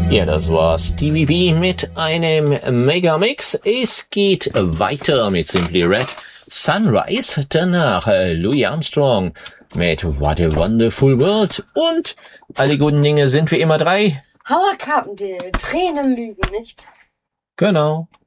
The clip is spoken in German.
Ja, das war's. TVB mit einem Megamix. Es geht weiter mit Simply Red, Sunrise, danach Louis Armstrong mit What a Wonderful World und alle guten Dinge sind wie immer drei. Howard Carpendale, Tränen lügen nicht. Genau.